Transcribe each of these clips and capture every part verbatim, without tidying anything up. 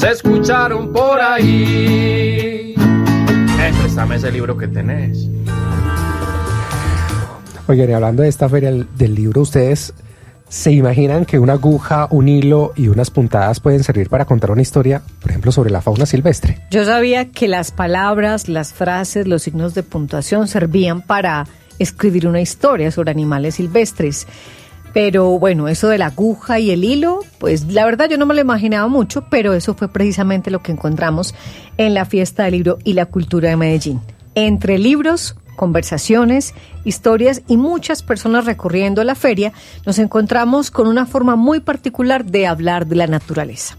se escucharon por ahí. Eh, préstame ese libro que tenés. Oigan, y hablando de esta feria del, del libro, ¿ustedes se imaginan que una aguja, un hilo y unas puntadas pueden servir para contar una historia, por ejemplo, sobre la fauna silvestre? Yo sabía que las palabras, las frases, los signos de puntuación servían para escribir una historia sobre animales silvestres. Pero bueno, eso de la aguja y el hilo, pues la verdad yo no me lo imaginaba mucho, pero eso fue precisamente lo que encontramos en la Fiesta del Libro y la Cultura de Medellín. Entre libros, conversaciones, historias y muchas personas recorriendo la feria, nos encontramos con una forma muy particular de hablar de la naturaleza.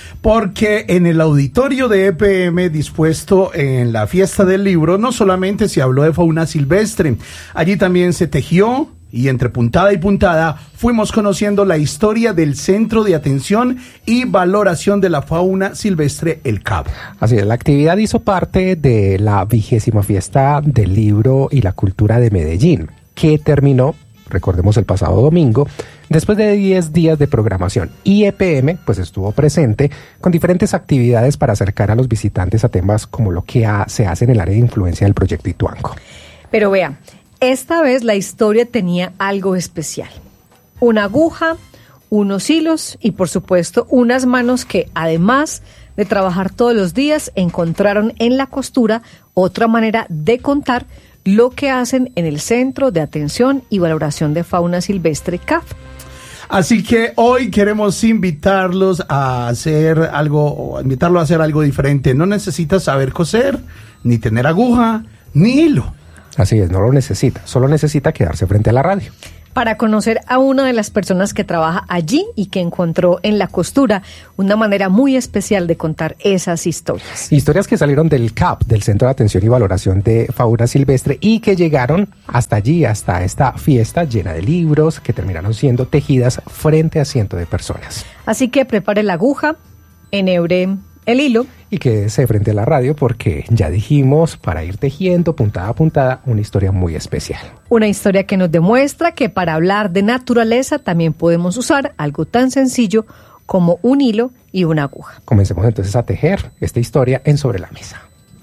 Porque en el auditorio de E P M dispuesto en la Fiesta del Libro no solamente se habló de fauna silvestre, allí también se tejió y entre puntada y puntada fuimos conociendo la historia del Centro de Atención y Valoración de la Fauna Silvestre, el C A V. Así es, la actividad hizo parte de la vigésima Fiesta del Libro y la Cultura de Medellín, que terminó, recordemos, el pasado domingo, después de diez días de programación. Y E P M pues estuvo presente con diferentes actividades para acercar a los visitantes a temas como lo que ha, se hace en el área de influencia del Proyecto Ituango. Pero vean, esta vez la historia tenía algo especial. Una aguja, unos hilos y por supuesto unas manos que además de trabajar todos los días encontraron en la costura otra manera de contar lo que hacen en el Centro de Atención y Valoración de Fauna Silvestre, C A V. Así que hoy queremos invitarlos a hacer algo, invitarlo a hacer algo diferente. No necesitas saber coser, ni tener aguja, ni hilo. Así es, no lo necesita, solo necesita quedarse frente a la radio. Para conocer a una de las personas que trabaja allí y que encontró en la costura una manera muy especial de contar esas historias. Historias que salieron del C A P, del Centro de Atención y Valoración de Fauna Silvestre, y que llegaron hasta allí, hasta esta fiesta llena de libros que terminaron siendo tejidas frente a cientos de personas. Así que prepare la aguja, enhebre el hilo y quédese frente a la radio porque ya dijimos, para ir tejiendo puntada a puntada, una historia muy especial. Una historia que nos demuestra que para hablar de naturaleza también podemos usar algo tan sencillo como un hilo y una aguja. Comencemos entonces a tejer esta historia en Sobre la Mesa.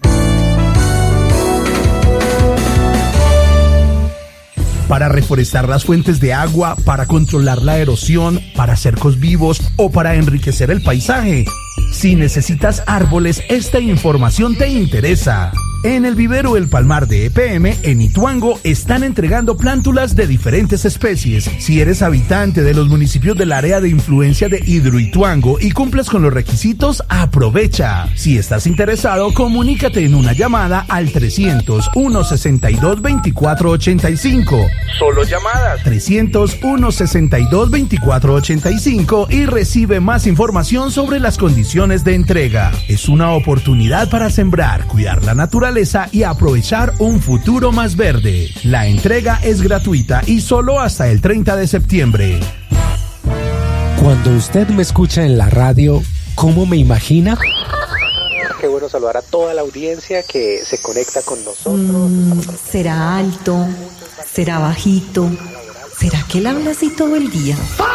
Para reforestar las fuentes de agua, para controlar la erosión, para cercos vivos o para enriquecer el paisaje. Si necesitas árboles, esta información te interesa. En el vivero El Palmar de E P M, en Ituango, están entregando plántulas de diferentes especies. Si eres habitante de los municipios del área de influencia de Hidroituango y cumples con los requisitos, aprovecha. Si estás interesado, comunícate en una llamada al trescientos, uno sesenta y dos, veinticuatro ochenta y cinco. Solo llamadas. trescientos, uno sesenta y dos, veinticuatro ochenta y cinco y recibe más información sobre las condiciones de entrega. Es una oportunidad para sembrar, cuidar la naturaleza y aprovechar un futuro más verde. La entrega es gratuita y solo hasta el treinta de septiembre. Cuando usted me escucha en la radio, ¿cómo me imagina? Qué bueno saludar a toda la audiencia que se conecta con nosotros. Mm, ¿será alto? ¿Será bajito? ¿Será que él habla así todo el día?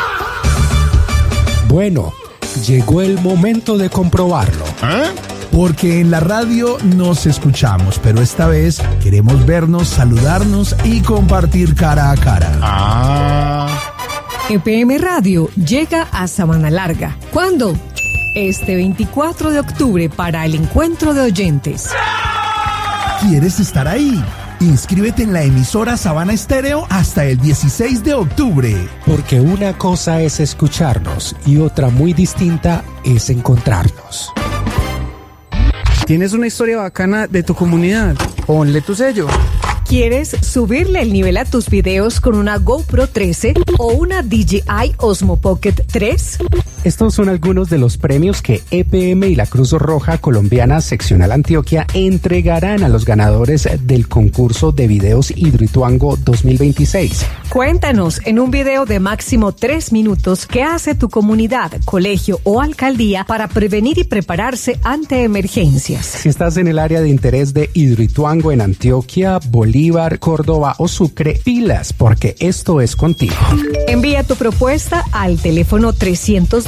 Bueno, llegó el momento de comprobarlo. ¿Eh? Porque en la radio nos escuchamos, pero esta vez queremos vernos, saludarnos y compartir cara a cara. Ah. E P M Radio llega a Sabana Larga. ¿Cuándo? Este veinticuatro de octubre para el encuentro de oyentes. ¿Quieres estar ahí? Inscríbete en la emisora Sabana Estéreo hasta el dieciséis de octubre. Porque una cosa es escucharnos y otra muy distinta es encontrarnos. ¿Tienes una historia bacana de tu comunidad? Ponle tu sello. ¿Quieres subirle el nivel a tus videos con una GoPro trece o una D J I Osmo Pocket tres? Estos son algunos de los premios que E P M y la Cruz Roja Colombiana Seccional Antioquia entregarán a los ganadores del concurso de videos Hidroituango dos mil veintiséis. Cuéntanos en un video de máximo tres minutos qué hace tu comunidad, colegio o alcaldía para prevenir y prepararse ante emergencias. Si estás en el área de interés de Hidroituango en Antioquia, Bolívar, Córdoba o Sucre, pilas porque esto es contigo. Envía tu propuesta al teléfono trescientos dos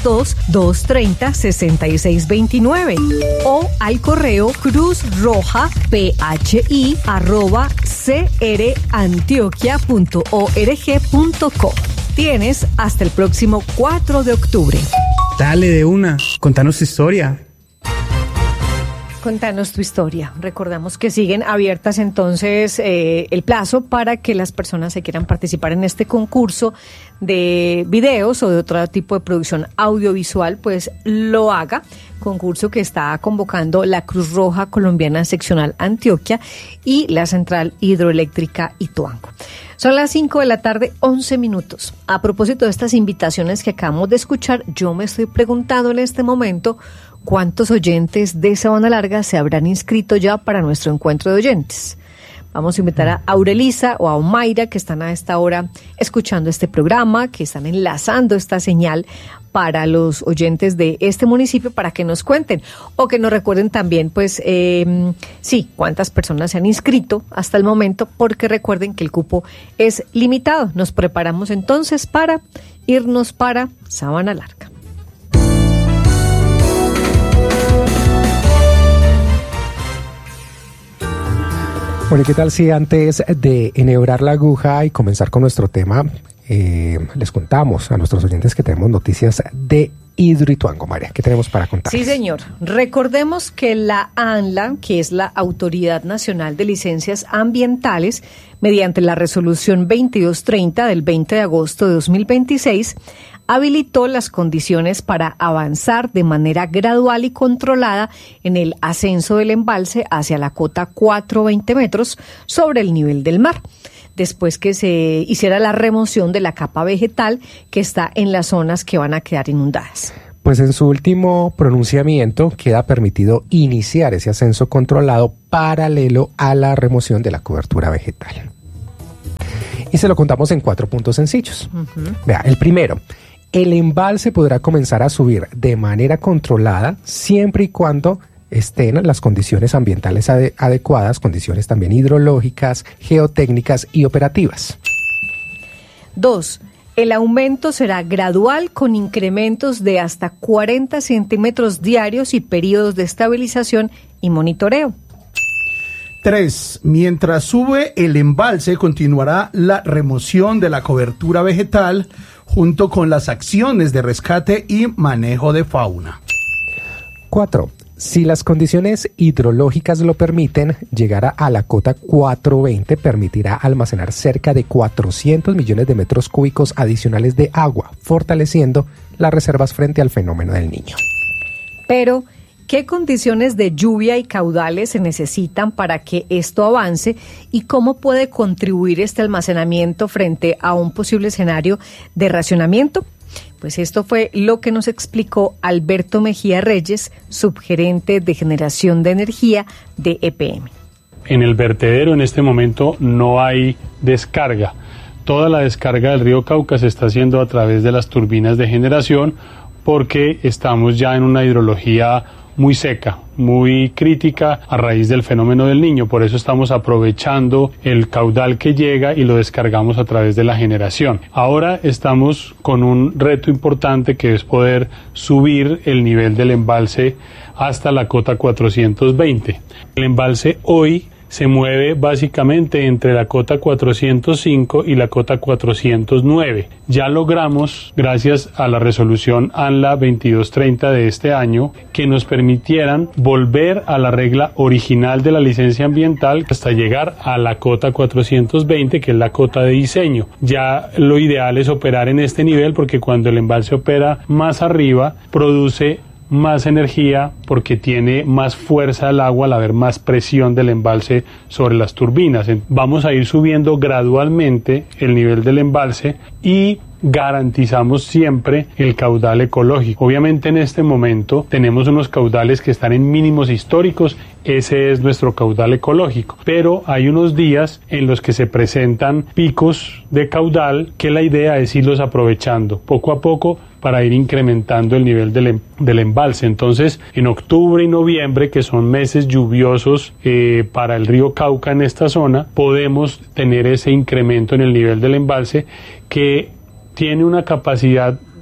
dos, dos tres cero, seis seis dos nueve o al correo cruzrojaphi arroba crantioquia punto org punto co. Tienes hasta el próximo cuatro de octubre. Dale de una, contanos tu historia. Contanos tu historia. Recordamos que siguen abiertas entonces eh, el plazo para que las personas que quieran participar en este concurso de videos o de otro tipo de producción audiovisual, pues lo haga. Concurso que está convocando la Cruz Roja Colombiana Seccional Antioquia y la Central Hidroeléctrica Ituango. Son las cinco de la tarde, once minutos. A propósito de estas invitaciones que acabamos de escuchar, yo me estoy preguntando en este momento cuántos oyentes de Sabana Larga se habrán inscrito ya para nuestro encuentro de oyentes. Vamos a invitar a Aurelisa o a Omaira, que están a esta hora escuchando este programa, que están enlazando esta señal para los oyentes de este municipio para que nos cuenten o que nos recuerden también, pues, eh, sí, cuántas personas se han inscrito hasta el momento, porque recuerden que el cupo es limitado. Nos preparamos entonces para irnos para Sabana Larga. Bueno, ¿y qué tal si antes de enhebrar la aguja y comenzar con nuestro tema, eh, les contamos a nuestros oyentes que tenemos noticias de Hidroituango? María, ¿qué tenemos para contar? Sí, señor. Recordemos que la ANLA, que es la Autoridad Nacional de Licencias Ambientales, mediante la resolución veintidós treinta del veinte de agosto de dos mil veintiséis, habilitó las condiciones para avanzar de manera gradual y controlada en el ascenso del embalse hacia la cota cuatrocientos veinte metros sobre el nivel del mar, después que se hiciera la remoción de la capa vegetal que está en las zonas que van a quedar inundadas. Pues en su último pronunciamiento queda permitido iniciar ese ascenso controlado paralelo a la remoción de la cobertura vegetal. Y se lo contamos en cuatro puntos sencillos. Uh-huh. Vea, el primero: el embalse podrá comenzar a subir de manera controlada siempre y cuando estén las condiciones ambientales ade- adecuadas, condiciones también hidrológicas, geotécnicas y operativas. Dos, el aumento será gradual con incrementos de hasta cuarenta centímetros diarios y periodos de estabilización y monitoreo. Tres, mientras sube el embalse, continuará la remoción de la cobertura vegetal junto con las acciones de rescate y manejo de fauna. Cuatro, si las condiciones hidrológicas lo permiten, llegar a la cota cuatrocientos veinte permitirá almacenar cerca de cuatrocientos millones de metros cúbicos adicionales de agua, fortaleciendo las reservas frente al fenómeno del Niño. Pero, ¿qué condiciones de lluvia y caudales se necesitan para que esto avance y cómo puede contribuir este almacenamiento frente a un posible escenario de racionamiento? Pues esto fue lo que nos explicó Alberto Mejía Reyes, subgerente de generación de energía de E P M. En el vertedero en este momento no hay descarga. Toda la descarga del río Cauca se está haciendo a través de las turbinas de generación porque estamos ya en una hidrología muy seca, muy crítica a raíz del fenómeno del Niño. Por eso estamos aprovechando el caudal que llega y lo descargamos a través de la generación. Ahora estamos con un reto importante que es poder subir el nivel del embalse hasta la cota cuatrocientos veinte. El embalse hoy se mueve básicamente entre la cota cuatrocientos cinco y la cota cuatrocientos nueve. Ya logramos, gracias a la resolución ANLA veintidós treinta de este año, que nos permitieran volver a la regla original de la licencia ambiental hasta llegar a la cota cuatrocientos veinte, que es la cota de diseño. Ya lo ideal es operar en este nivel porque cuando el embalse opera más arriba, produce más energía porque tiene más fuerza el agua al haber más presión del embalse sobre las turbinas. Vamos a ir subiendo gradualmente el nivel del embalse y garantizamos siempre el caudal ecológico. Obviamente en este momento tenemos unos caudales que están en mínimos históricos, ese es nuestro caudal ecológico, pero hay unos días en los que se presentan picos de caudal que la idea es irlos aprovechando poco a poco para ir incrementando el nivel del, em- del embalse. Entonces, en octubre y noviembre, que son meses lluviosos eh, para el río Cauca en esta zona, podemos tener ese incremento en el nivel del embalse que tiene una capacidad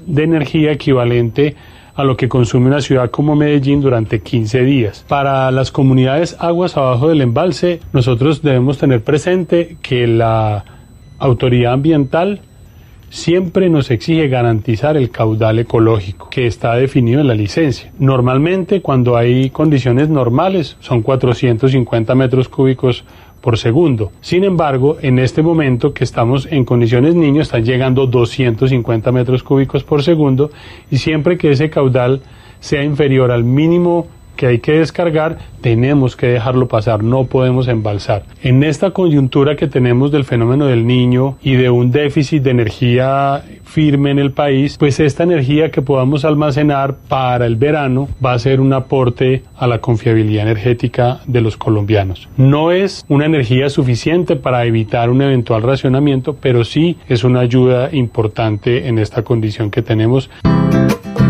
de energía equivalente a lo que consume una ciudad como Medellín durante quince días. Para las comunidades aguas abajo del embalse, nosotros debemos tener presente que la autoridad ambiental siempre nos exige garantizar el caudal ecológico que está definido en la licencia. Normalmente, cuando hay condiciones normales, son cuatrocientos cincuenta metros cúbicos por segundo. Sin embargo, en este momento que estamos en condiciones niño, están llegando doscientos cincuenta metros cúbicos por segundo, y siempre que ese caudal sea inferior al mínimo que hay que descargar, tenemos que dejarlo pasar, no podemos embalsar. En esta coyuntura que tenemos del fenómeno del Niño y de un déficit de energía firme en el país, pues esta energía que podamos almacenar para el verano va a ser un aporte a la confiabilidad energética de los colombianos. No es una energía suficiente para evitar un eventual racionamiento, pero sí es una ayuda importante en esta condición que tenemos.